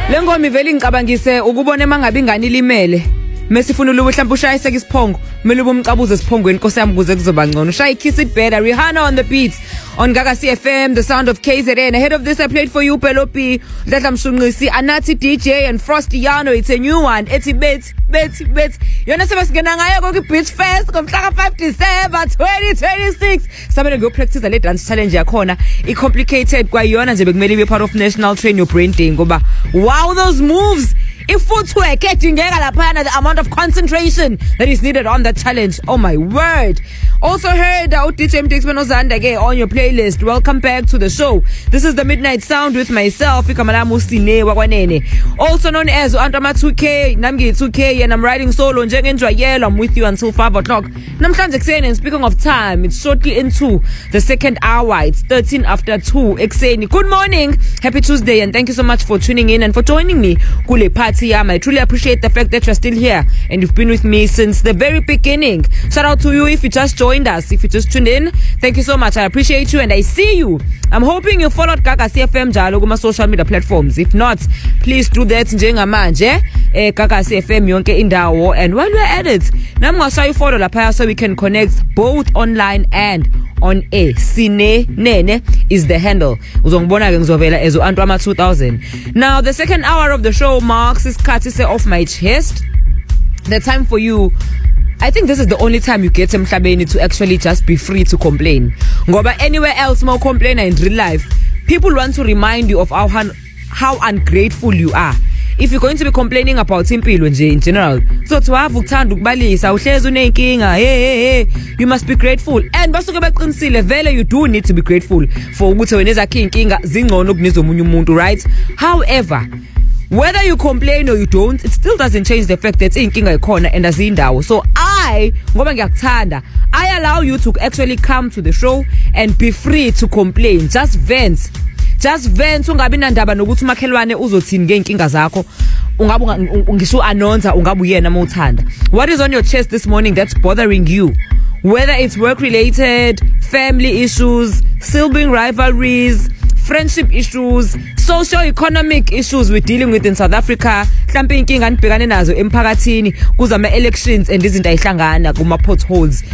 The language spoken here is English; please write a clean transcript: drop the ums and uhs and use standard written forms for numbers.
Lengoma ivela ingicabangise ukubona mangabe ingane ilimele. Mesifuna ulubu mhlawumbe ushayise isiphongo, kumele ubumcabuze isiphongweni Nkosi yami kuze kuzoba ngcono. Shay Kiss It Better, Rihanna on the beats on Gaga CFM, the sound of KZN. Ahead of this I played for you Pelopi, Dladla Mshunqisi, Anathi DJ and Frosty Yano. It's a new one. Ethi Betty. Yona sebasingena ngayo ko Beach Fest ngomhla ka 5 December 2026. Sabele go practice le dance challenge yakhona. I complicated kwayona nje bekumele be part of National Train Your Brain Day ngoba wow those moves. If footwork the amount of concentration that is needed on that challenge. Oh my word. Also heard DJ Mtixman Ozanda on your playlist. Welcome back to the show. This is the Midnight Sound with myself, Ikamalamu Sine Wakwanene. Also known as Antama 2K, Namgi 2K, and I'm riding solo. I'm with you until 5 o'clock. And speaking of time, it's shortly into the second hour. It's 13 after 2. Good morning. Happy Tuesday, and thank you so much for tuning in and for joining me. Kule party. I truly appreciate the fact that you're still here and you've been with me since the very beginning. Shout out to you if you just joined us, if you just tuned in. Thank you so much. I appreciate you and I see you. I'm hoping you followed Gaga CFM jalo kuma social media platforms. If not, please do that njengamanje. Gaga CFM yonke indawo. And while we're at it, namngasha you follow lapha so we can connect both online and on air. Sine Nene is the handle. Uzongibona ke ngizovela ezo Antwama 2000. Now the second hour of the show marks this Katise off my chest. The time for you. I think this is the only time you get emhlabeni to actually just be free to complain. Ngoba anywhere else more complain in real life, people want to remind you of how ungrateful you are. If you're going to be complaining about impilo nje in general, so to have ukuthanda ukubalisa uhlezi unenkinga, hey, you must be grateful. And basuke baqinisile vele you do need to be grateful for ukuthi wena ezakhe inkinga zingcono kunezomunye umuntu, right? However, whether you complain or you don't, it still doesn't change the fact that inkinga ikhona and azindawo. So ngoba ngiyakuthanda, I allow you to actually come to the show and be free to complain. Just vent ungabi nandaba nokuthi umakhelwane uzothini ngeenkinga zakho. Ungabe ngisho anonza ungabe uyena mawuthanda. What is on your chest this morning that's bothering you? Whether it's work related, family issues, sibling rivalries, friendship issues, socio-economic issues we're dealing with in South Africa. Mhlawumbe inkinga nibhekane nazo emphakathini kuza ama elections and izinto ayihlangana kuma potholes.